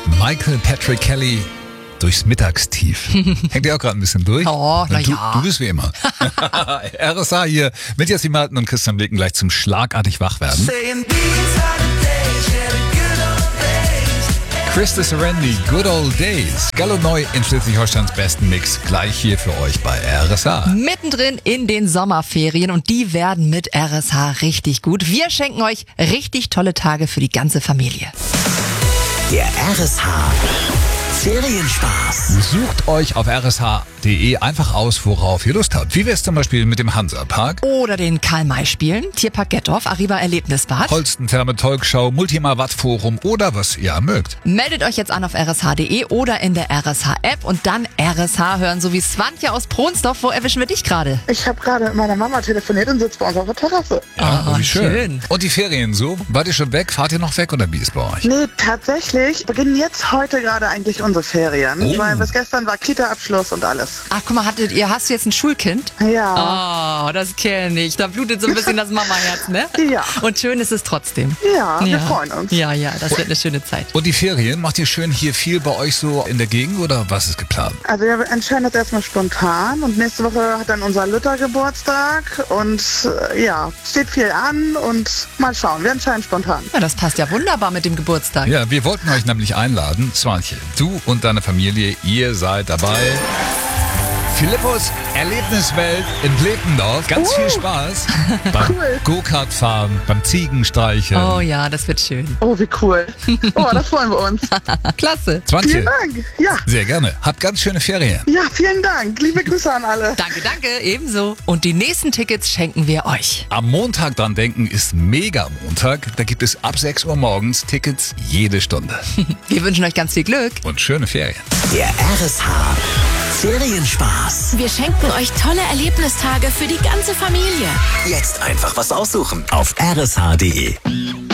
Michael Patrick Kelly durchs Mittagstief. Hängt ihr auch gerade ein bisschen durch? Oh, na ja. Du bist wie immer. RSA hier mit Jessie Martin und Christian Blicken gleich zum schlagartig wach werden. Krista Serendi, Good Old Days. Gallo neu in Schleswig-Holsteins besten Mix. Gleich hier für euch bei RSA. Mittendrin in den Sommerferien und die werden mit RSH richtig gut. Wir schenken euch richtig tolle Tage für die ganze Familie. Der RSH Ferienspaß. Sucht euch auf rsh.de einfach aus, worauf ihr Lust habt. Wie wär's zum Beispiel mit dem Hansapark? Oder den Karl-May-Spielen, Tierpark Gettorf, Arriva Erlebnisbad. Holstentherme Talkshow, Multima Wattforum oder was ihr mögt. Meldet euch jetzt an auf rsh.de oder in der RSH-App und dann RSH hören, so wie Swantje aus Pronsdorf. Wo erwischen wir dich gerade? Ich habe gerade mit meiner Mama telefoniert und sitze bei uns auf der Terrasse. Ja, Oh, wie schön. schön. Und die Ferien so? Wart ihr schon weg? Fahrt ihr noch weg oder wie ist bei euch? Nee, tatsächlich beginnen jetzt heute gerade eigentlich unsere Ferien. Oh. Weil bis gestern war Kita-Abschluss und alles. Ach, guck mal, hast du jetzt ein Schulkind? Ja. Oh, das kenne ich. Da blutet so ein bisschen das Mamaherz, ne? Ja. Und schön ist es trotzdem. Ja, wir freuen uns. Ja, das wird eine schöne Zeit. Und die Ferien, macht ihr schön hier viel bei euch so in der Gegend oder was ist geplant? Also wir entscheiden das erstmal spontan und nächste Woche hat dann unser Luther Geburtstag und steht viel an und mal schauen, wir entscheiden spontan. Ja, das passt ja wunderbar mit dem Geburtstag. Ja, wir wollten euch nämlich einladen. Swantje, du und deine Familie, ihr seid dabei. Philippus Erlebniswelt in Blependorf. Ganz viel Spaß beim Cool. Go-Kart fahren, beim Ziegenstreicheln. Oh ja, das wird schön. Oh, wie cool. Oh, da freuen wir uns. Klasse. Swantje, Vielen Dank. Ja. sehr gerne. Habt ganz schöne Ferien. Ja, vielen Dank. Liebe Grüße an alle. Danke, ebenso. Und die nächsten Tickets schenken wir euch. Am Montag dran denken ist Mega-Montag. Da gibt es ab 6 Uhr morgens Tickets jede Stunde. Wir wünschen euch ganz viel Glück. Und schöne Ferien. Der RSH Ferienspaß. Wir schenken euch tolle Erlebnistage für die ganze Familie. Jetzt einfach was aussuchen auf rsh.de.